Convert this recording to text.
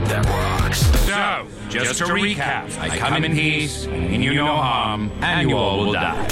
that rocks. So, just to recap, I come in peace, I mean you no harm, and you all will die.